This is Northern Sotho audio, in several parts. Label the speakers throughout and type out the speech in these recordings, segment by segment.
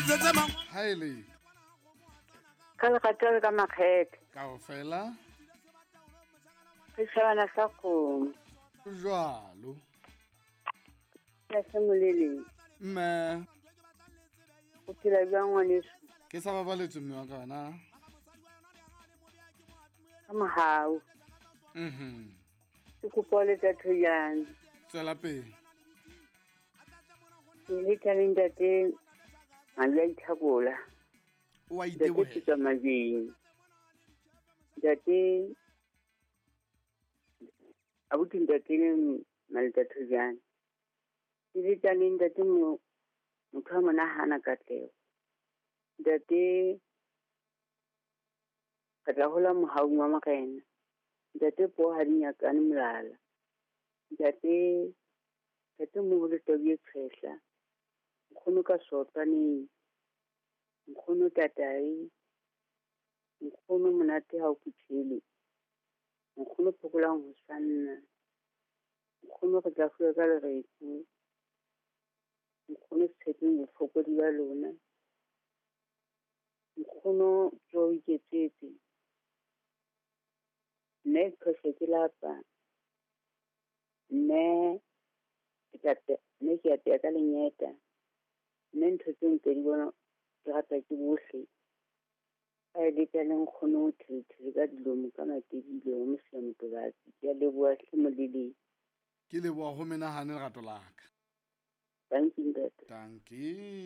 Speaker 1: Haile
Speaker 2: ka legatelo ka makgethe
Speaker 1: kaofela
Speaker 2: re tšhabana sa kgomo
Speaker 1: jwalo
Speaker 2: ya se moleleng
Speaker 1: mme
Speaker 2: o phela jwang ngwaneso
Speaker 1: ke sa babaletse mme wa kana
Speaker 2: ka mohau ke kopa o letsa thoyane
Speaker 1: tswela pele
Speaker 2: ke le taleng tate madi a itlhakola
Speaker 1: o a
Speaker 2: tate
Speaker 1: itebohela
Speaker 2: tshetswa mabeng tate abuti ntate maleta thoyane ke le taleng tate motho a monahana katlego ntate ka tla hola mohaung wa makena ntate po ha di nyakane molala ntate moholo tabi e tshehla nkgono ka sotlaneng nkgono tatae nkgono monate ha o fitlhele nkgono phokolang ho sanna nkgono re tla fuwa ka lereku nkgono tshepeng bofokodi ba lona nkgono tso iketsetse nne phose ke lapa nne ke a teya ka lenyeta nne ntho tse ntle di bona ke rata ke bohle a e leka le nkgono o thele ka dilomo ka matebile o mosela motobatsi ke a leboa hle moleleng
Speaker 1: ke leboa go menagane lerato laka
Speaker 2: tanki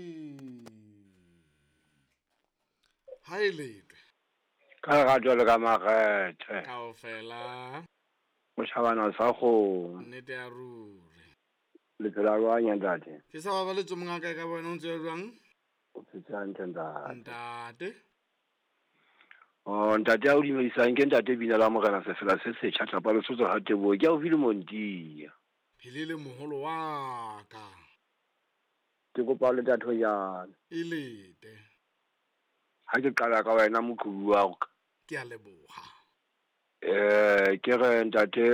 Speaker 1: Haile
Speaker 3: ka lerato le ka makgethe
Speaker 1: kaofela
Speaker 3: o tšhabana sa kgomo
Speaker 1: nnete ya ruri
Speaker 3: le phela jwang ya ntate
Speaker 1: ke sa babaletse mongaka ka bona o ntse jwang
Speaker 3: o phetse hantle ntate
Speaker 1: ntate
Speaker 3: ntate a o dumedisang ke ntate bina la morena sefela se setšha tlapa lesotho ga teboe ke a o file montia
Speaker 1: phelele moholo wa ka
Speaker 3: ke kopa le tathonyana
Speaker 1: e lete
Speaker 3: ha ke qala ka wena moqhubu wa ka
Speaker 1: ke a leboga
Speaker 3: ke re ntate